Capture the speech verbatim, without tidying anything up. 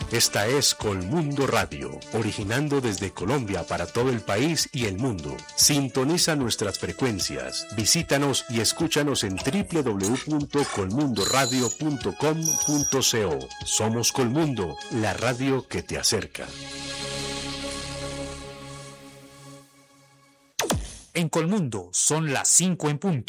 Esta es Colmundo Radio, originando desde Colombia para todo el país y el mundo. Sintoniza nuestras frecuencias, visítanos y escúchanos en doble u doble u doble u punto colmundo radio punto com punto co. Somos Colmundo, la radio que te acerca. En Colmundo son las cinco en punto.